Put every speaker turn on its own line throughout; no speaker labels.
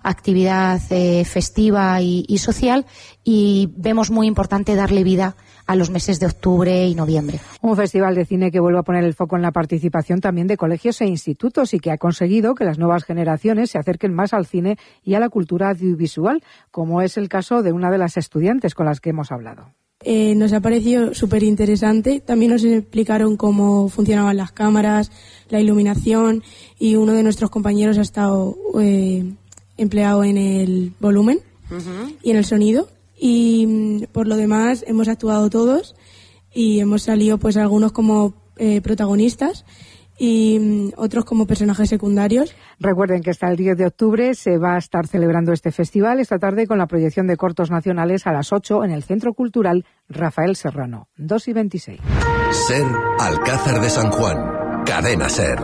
actividad festiva y social, y vemos muy importante darle vida a los meses de octubre y noviembre.
Un festival de cine que vuelve a poner el foco en la participación también de colegios e institutos y que ha conseguido que las nuevas generaciones se acerquen más al cine y a la cultura audiovisual, como es el caso de una de las estudiantes con las que hemos hablado.
Nos ha parecido súper interesante. También nos explicaron cómo funcionaban las cámaras, la iluminación, y uno de nuestros compañeros ha estado empleado en el volumen y en el sonido. Y por lo demás hemos actuado todos y hemos salido pues algunos como protagonistas y otros como personajes secundarios.
Recuerden que hasta el 10 de octubre se va a estar celebrando este festival esta tarde con la proyección de cortos nacionales a las 8 en el Centro Cultural Rafael Serrano, 2:26.
SER Alcázar de San Juan, Cadena SER.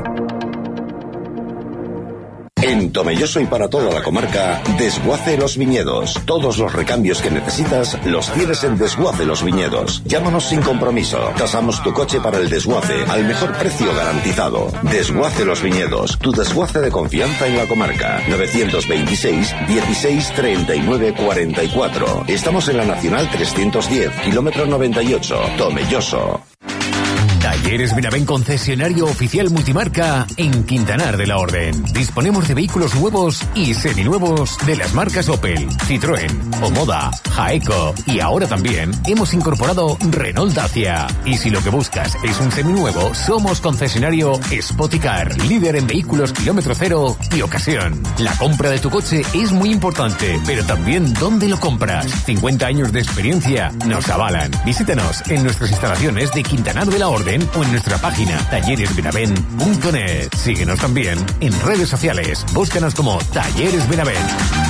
En Tomelloso y para toda la comarca, Desguace Los Viñedos. Todos los recambios que necesitas los tienes en Desguace Los Viñedos. Llámanos sin compromiso. Tasamos tu coche para el desguace al mejor precio garantizado. Desguace Los Viñedos, tu desguace de confianza en la comarca. 926 16 39 44. Estamos en la Nacional 310, kilómetro 98, Tomelloso.
Talleres Benavent, concesionario oficial multimarca en Quintanar de la Orden. Disponemos de vehículos nuevos y seminuevos de las marcas Opel, Citroën, Omoda, Jaeco y ahora también hemos incorporado Renault Dacia. Y si lo que buscas es un seminuevo, somos concesionario Spoticar, líder en vehículos kilómetro cero y ocasión. La compra de tu coche es muy importante, pero también dónde lo compras. 50 años de experiencia nos avalan. Visítanos en nuestras instalaciones de Quintanar de la Orden o en nuestra página talleresbenavent.net. Síguenos también en redes sociales. Búscanos como Talleres Benavent.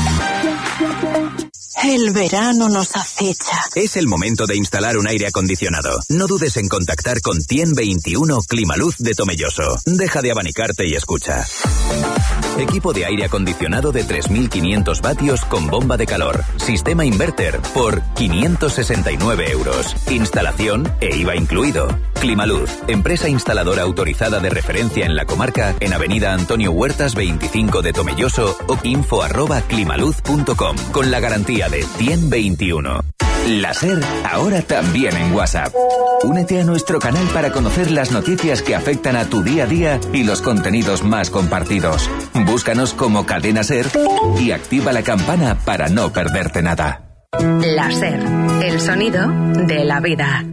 El verano nos acecha.
Es el momento de instalar un aire acondicionado. No dudes en contactar con Tien 21 Climaluz de Tomelloso. Deja de abanicarte y escucha. Equipo de aire acondicionado de 3.500 vatios con bomba de calor. Sistema inverter por 569 euros. Instalación e IVA incluido. Climaluz, empresa instaladora autorizada de referencia en la comarca, en Avenida Antonio Huertas 25 de Tomelloso o info@climaluz.com, con la garantía de Tien 21.
La SER, ahora también en WhatsApp. Únete a nuestro canal para conocer las noticias que afectan a tu día a día y los contenidos más compartidos. Búscanos como Cadena SER y activa la campana para no perderte nada.
La SER, el sonido de la vida.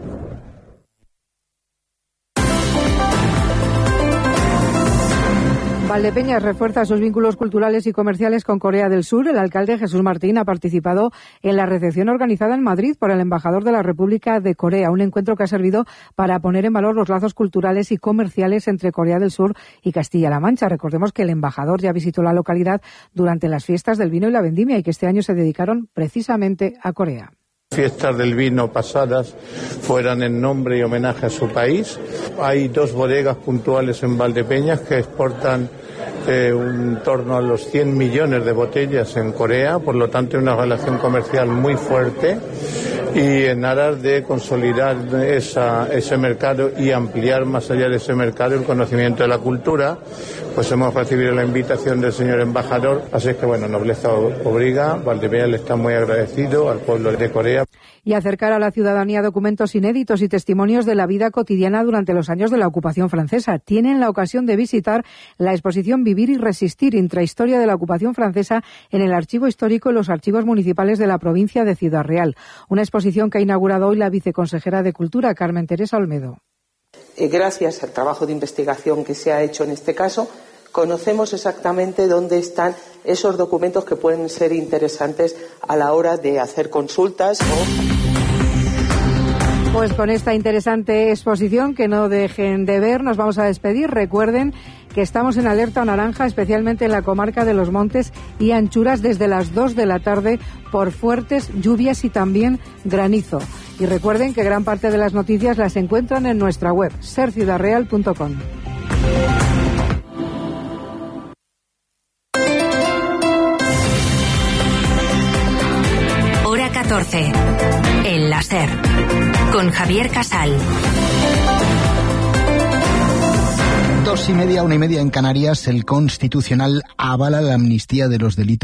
Valdepeñas refuerza sus vínculos culturales y comerciales con Corea del Sur. El alcalde Jesús Martín ha participado en la recepción organizada en Madrid por el embajador de la República de Corea, un encuentro que ha servido para poner en valor los lazos culturales y comerciales entre Corea del Sur y Castilla-La Mancha. Recordemos que el embajador ya visitó la localidad durante las fiestas del vino y la vendimia y que este año se dedicaron precisamente a Corea.
Fiestas del vino pasadas fueran en nombre y homenaje a su país. Hay 2 bodegas puntuales en Valdepeñas que exportan en torno a los 100 millones de botellas en Corea, por lo tanto una relación comercial muy fuerte, y en aras de consolidar ese mercado y ampliar más allá de ese mercado el conocimiento de la cultura, pues hemos recibido la invitación del señor embajador, así es que bueno, nobleza obliga. Valdepeñas le está muy agradecido al pueblo de Corea.
Y acercar a la ciudadanía documentos inéditos y testimonios de la vida cotidiana durante los años de la ocupación francesa. Tienen la ocasión de visitar la exposición Vivir y Resistir, intrahistoria de la ocupación francesa, en el Archivo Histórico y los archivos municipales de la provincia de Ciudad Real. Una exposición que ha inaugurado hoy la viceconsejera de Cultura, Carmen Teresa Olmedo.
Gracias al trabajo de investigación que se ha hecho en este caso, conocemos exactamente dónde están esos documentos que pueden ser interesantes a la hora de hacer consultas
Pues con esta interesante exposición que no dejen de ver, nos vamos a despedir. Recuerden que estamos en alerta naranja, especialmente en la comarca de Los Montes y Anchuras, desde las 2 de la tarde por fuertes lluvias y también granizo. Y recuerden que gran parte de las noticias las encuentran en nuestra web, serciudadreal.com.
Hora 14, en la SER, con Javier Casal.
2:30, 1:30 en Canarias. El Constitucional avala la amnistía de los delitos